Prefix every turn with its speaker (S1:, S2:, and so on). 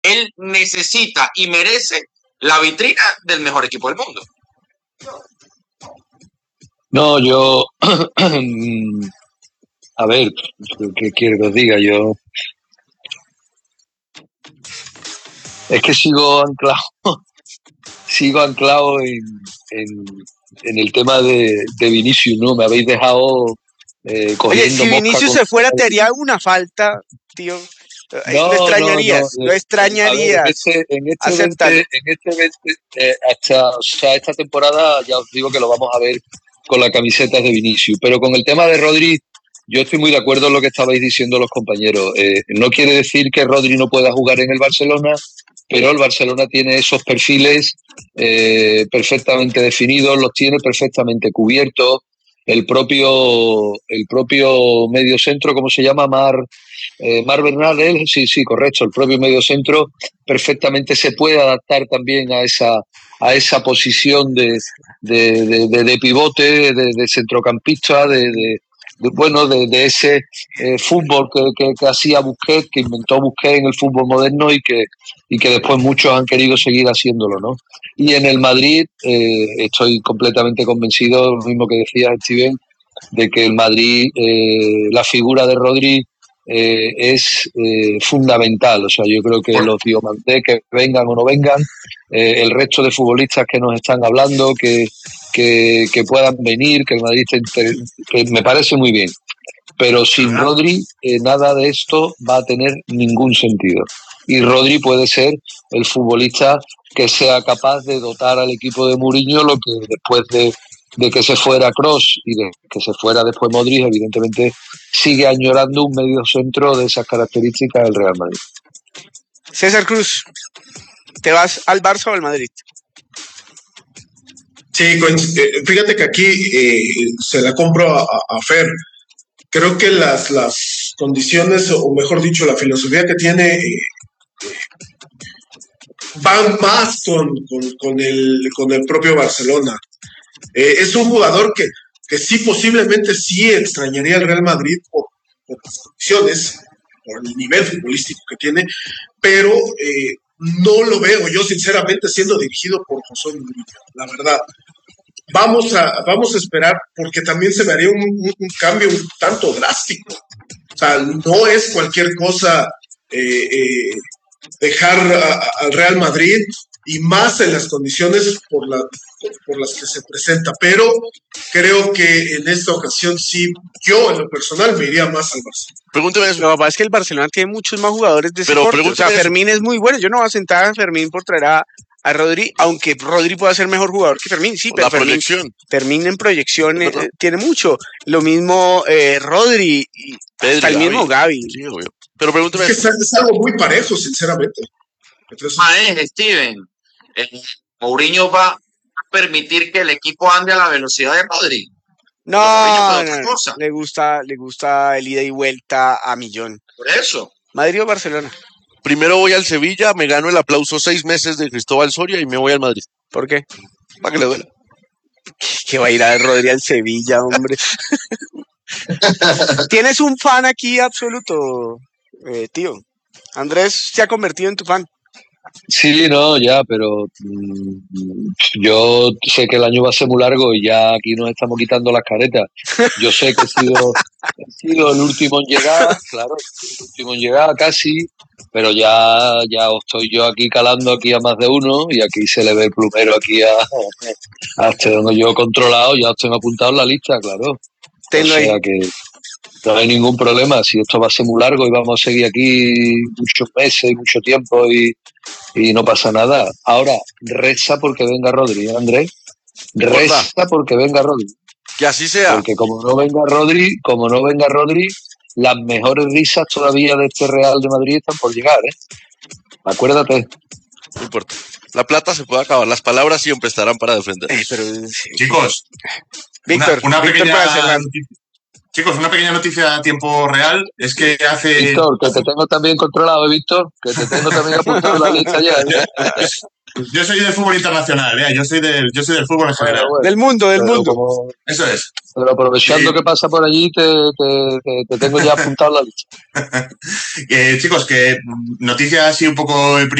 S1: él necesita y merece la vitrina del mejor equipo del mundo.
S2: No, yo, a ver, ¿qué quiero que os diga? Yo es que sigo anclado en el tema de Vinicius, ¿no? Me habéis dejado cogiendo
S3: Oye, si Vinicius se fuera, te haría una falta, tío. Lo extrañarías, lo extrañarías.
S2: Ver, en este 20, hasta esta temporada ya os digo que lo vamos a ver con la camiseta de Vinicius, pero con el tema de Rodri, yo estoy muy de acuerdo en lo que estabais diciendo los compañeros. No quiere decir que Rodri no pueda jugar en el Barcelona, pero el Barcelona tiene esos perfiles perfectamente definidos, los tiene perfectamente cubiertos. El propio mediocentro, ¿cómo se llama? Mar Bernal, sí, correcto. El propio mediocentro perfectamente se puede adaptar también a esa posición de pivote, de centrocampista, de ese fútbol que hacía Busquets, que inventó Busquets en el fútbol moderno y que después muchos han querido seguir haciéndolo, ¿no? Y en el Madrid estoy completamente convencido, lo mismo que decía Steven, de que el Madrid, la figura de Rodri es fundamental. O sea, yo creo que los Diomandé, que vengan o no vengan, el resto de futbolistas que nos están hablando, que puedan venir, que el Madrid que me parece muy bien. Pero sin Rodri, nada de esto va a tener ningún sentido. Y Rodri puede ser el futbolista que sea capaz de dotar al equipo de Mourinho, lo que después de que se fuera Kroos y de que se fuera después Modric, evidentemente sigue añorando un medio centro de esas características del Real Madrid.
S3: César Cruz, ¿te vas al Barça o al Madrid?
S4: Sí, fíjate que aquí se la compro a Fer. Creo que las condiciones, o mejor dicho, la filosofía que tiene van más con el propio Barcelona. Es un jugador que sí, posiblemente sí extrañaría al Real Madrid por las condiciones, por el nivel futbolístico que tiene, pero no lo veo yo sinceramente siendo dirigido por José Mourinho, la verdad. Vamos a esperar, porque también se me haría un cambio un tanto drástico. O sea, no es cualquier cosa dejar al Real Madrid, y más en las condiciones por las que se presenta, pero creo que en esta ocasión sí, yo en lo personal me iría más al Barcelona.
S3: Pregúnteme eso. Lo que pasa es que el Barcelona tiene muchos más jugadores de ese corte. O sea, Fermín es muy bueno. Yo no voy a sentar a Fermín por traer a Rodri, aunque Rodri pueda ser mejor jugador que Fermín, sí, pero Fermín en proyección tiene mucho. Lo mismo Rodri, y hasta el mismo Gavi.
S4: Sí, pero pregúnteme. Es que es algo muy parejo, sinceramente.
S1: Entonces, Steven, Mourinho va a permitir que el equipo ande a la velocidad de Rodri.
S3: No, le gusta el ida y vuelta a millón.
S1: Por eso.
S3: ¿Madrid o Barcelona?
S5: Primero voy al Sevilla, me gano el aplauso 6 meses de Cristóbal Soria y me voy al Madrid.
S3: ¿Por qué?
S5: Para que le duela.
S3: Que va a ir a Rodri al Sevilla, hombre. Tienes un fan aquí absoluto, tío. Andrés se ha convertido en tu fan.
S2: Sí, no, ya, pero yo sé que el año va a ser muy largo y ya aquí nos estamos quitando las caretas. Yo sé que he sido el último en llegar, claro, el último en llegar casi, pero ya os estoy yo aquí calando aquí a más de uno, y aquí se le ve el plumero aquí hasta donde yo he controlado, ya os tengo apuntado en la lista, claro.
S3: Tenlo
S2: ahí. Que no hay ningún problema, si esto va a ser muy largo y vamos a seguir aquí muchos meses, mucho tiempo y no pasa nada. Ahora, reza porque venga Rodri, ¿eh, Andrés? Reza porque venga Rodri.
S5: Que así sea.
S2: Porque como no venga Rodri, las mejores risas todavía de este Real de Madrid están por llegar, ¿eh? Acuérdate.
S5: No importa. La plata se puede acabar, las palabras siempre estarán para defender.
S6: Chicos,
S3: Víctor,
S6: Chicos, una pequeña noticia a tiempo real es que hace...
S2: Víctor, que te tengo también controlado, Víctor, que te tengo también apuntado en la lista ya.
S6: Yo soy del fútbol internacional, yo soy del fútbol en general.
S2: Bueno,
S3: del mundo.
S6: Eso es.
S2: Pero aprovechando que pasa por allí, te tengo ya apuntado la lista.
S6: Chicos, que noticia así un poco